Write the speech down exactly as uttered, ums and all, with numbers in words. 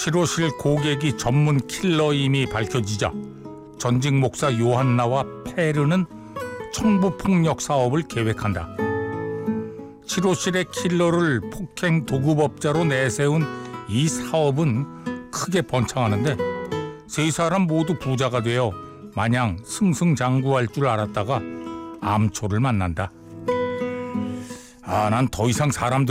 칠호실 고객이 전문 킬러임이 밝혀지자 전직 목사 요한나와 페르는 청부폭력 사업을 계획한다. 칠호실의 킬러를 폭행 도구법자로 내세운 이 사업은 크게 번창하는데 세 사람 모두 부자가 되어 마냥 승승장구할 줄 알았다가 암초를 만난다. 아, 난 더 이상 사람들